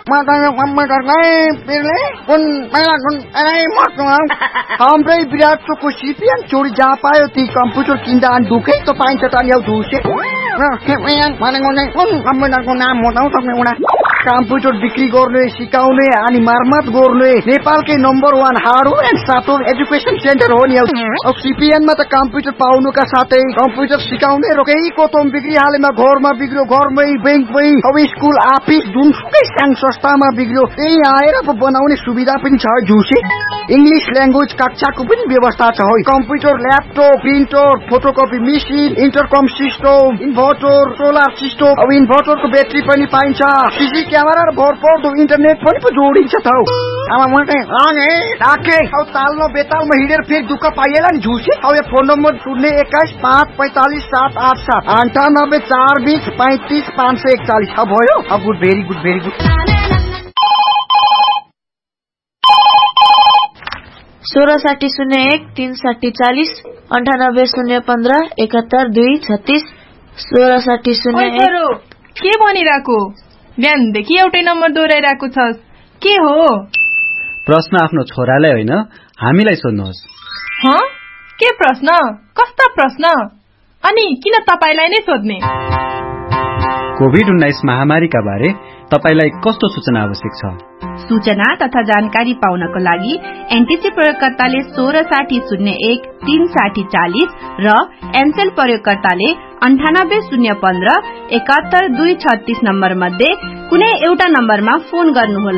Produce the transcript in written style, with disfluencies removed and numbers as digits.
हाम्रै विराटको सिपिएन चोरी जहाँ पायो ती कम्प्युटर किन्दा अनि ढुकै त पाइन्छ त ल्याउ धुसे नाम बताउ सक्ने उडा कम्प्युटर बिक्री गर्ने सिकाउने अनि मर्मत गर्ने नेपालकै number 1 hardware and software education centre हो नि। अब सिपिएनमा त कम्प्युटर पाउनुका साथै कम्प्युटर सिकाउने रोकेको तोम बिक्री हालेमा घरमा बिग्रियो घरमै बैंकमै अब स्कुल अफिस जुनसुकै सानो संस्थामा बिग्रियो त्यही आएर बनाउने सुविधा पनि छ जुसे। इंग्लिश ल्याङ्ग्वेज कक्षाको पनि व्यवस्था छ हो। Computer laptop printer photocopy machine इन्टरकम system inverter solar system अब इन्भर्टरको ब्याट्री पनि पाइन्छ सीसी क्यामेरा र भरपर्दो इन्टरनेट पनि जोडिन्छ त हो। तालमा बेतालमा हिँडेर फेरि दुःख पाइएला नि झुसे। अब यो फोन नम्बर 021545787 भयो। अब good very good very good. 166001 36040 9801 71236 166001 के भनिराको बिहानदेखि एउटै नम्बर दोहोऱ्याइराको छस् के हो? प्रश्न आफ्नो छोरालाई होइन हामीलाई सोध्नुहोस्। के प्रश्न? कस्ता प्रश्न? अनि किन तपाईलाई नै सोध्ने? कोभिड-19 महामारीका बारे तपाईलाई कस्तो सूचना आवश्यक छ? सूचना तथा जानकारी पाउनको लागि एनटीसी प्रयोगकर्ताले 166001 36040 र एनसेल प्रयोगकर्ताले 9801 71236 नम्बर मध्ये कुनै एउटा नम्बरमा फोन गर्नुहोला।